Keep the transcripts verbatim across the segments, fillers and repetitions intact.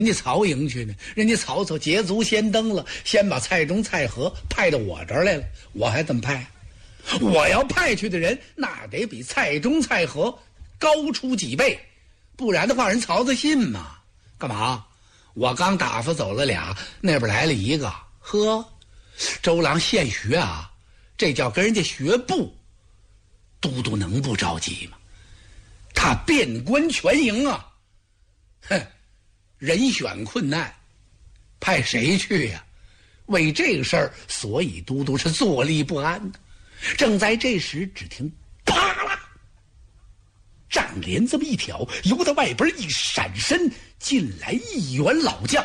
人家曹营去呢，人家曹操捷足先登了，先把蔡中、蔡和派到我这儿来了，我还怎么派？我要派去的人，那得比蔡中、蔡和高出几倍，不然的话，人曹操信吗？干嘛？我刚打发走了俩，那边来了一个，呵，周郎现学啊，这叫跟人家学步。都督能不着急吗？他遍观全营啊，哼，人选困难，派谁去呀、啊？为这个事儿，所以都督是坐立不安的。正在这时，只听啪啦，帐帘这么一挑，由他外边一闪身进来一员老将，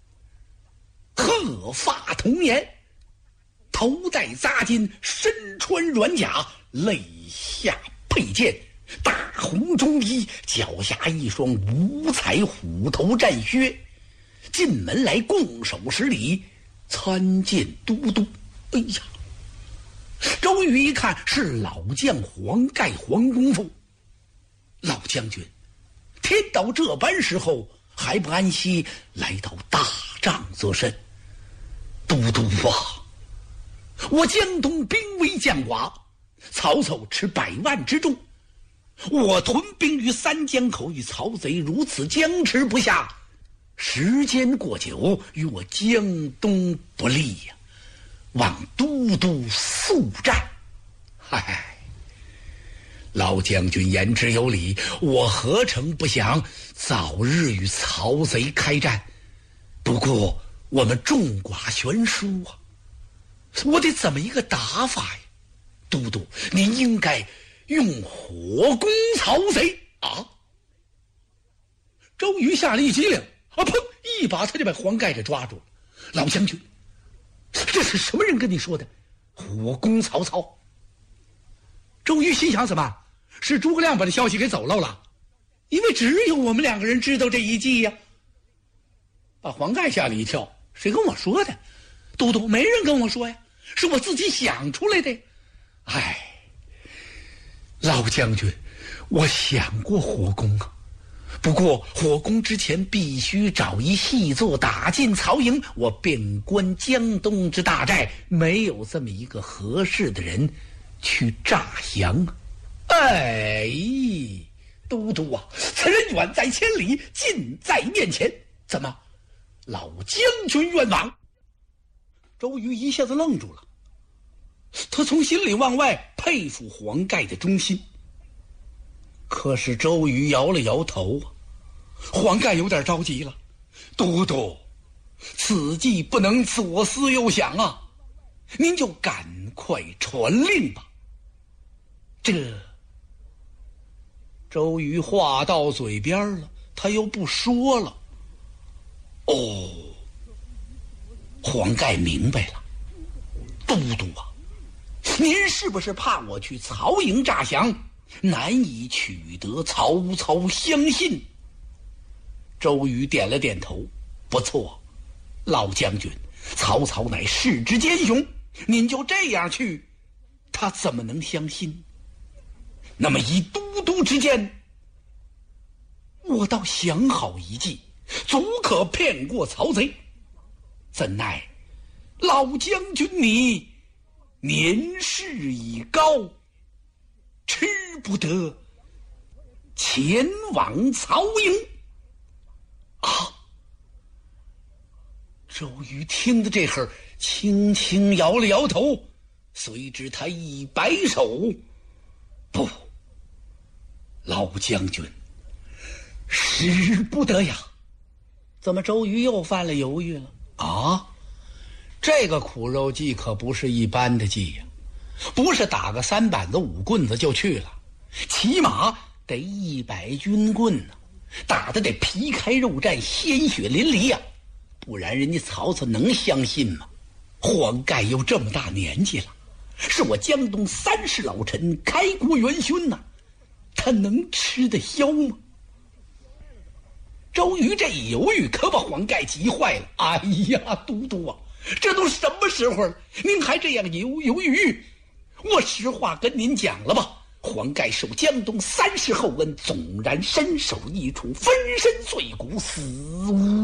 鹤发童颜，头戴扎巾，身穿软甲，肋下佩剑，大红中衣，脚下一双五彩虎头战靴，进门来拱手施礼，参见都督。哎呀，周瑜一看是老将黄盖黄公父，老将军，天到这般时候还不安息，来到大帐作甚？都督啊，我江东兵微将寡，曹操持百万之众，我屯兵于三江口，与曹贼如此僵持不下，时间过久，与我江东不利呀、啊，望都督速战。嗨，老将军言之有理，我何曾不想早日与曹贼开战？不过我们众寡悬殊啊，我得怎么一个打法呀？都督，您应该用火攻曹贼啊！周瑜吓了一激灵，啊砰！一把他就把黄盖给抓住了。老将军，这是什么人跟你说的？火攻曹操？周瑜心想，怎么是诸葛亮把这消息给走漏了？因为只有我们两个人知道这一计呀、啊。把黄盖吓了一跳，谁跟我说的？都督，没人跟我说呀，是我自己想出来的。哎，老将军，我想过火攻啊，不过火攻之前必须找一细作打进曹营，我遍观江东之大寨，没有这么一个合适的人去诈降。哎，都督啊，此人远在千里，近在面前，怎么老将军冤枉？周瑜一下子愣住了，他从心里往外佩服黄盖的忠心。可是周瑜摇了摇头啊，黄盖有点着急了。都督，此计不能左思右想啊，您就赶快传令吧。这周瑜话到嘴边了，他又不说了。哦，黄盖明白了。都督啊，您是不是怕我去曹营诈降，难以取得曹操相信？周瑜点了点头，不错，老将军，曹操乃世之奸雄，您就这样去，他怎么能相信？那么以都督之见，我倒想好一计，足可骗过曹贼。怎奈老将军你年事已高，吃不得前往曹营啊！周瑜听得这会儿，轻轻摇了摇头，随之他一摆手：“不，老将军，使不得呀！”怎么周瑜又犯了犹豫了啊？这个苦肉计可不是一般的计呀、啊，不是打个三板子五棍子就去了，起码得一百军棍呢、啊，打得得皮开肉绽，鲜血淋漓呀、啊，不然人家曹操能相信吗？黄盖又这么大年纪了，是我江东三世老臣，开国元勋呐、啊，他能吃得消吗？周瑜这一犹豫，可把黄盖急坏了。哎呀，都督啊，这都什么时候了，您还这样犹犹豫豫？我实话跟您讲了吧，黄盖受江东三世厚恩，纵然身首异处，粉身碎骨，死无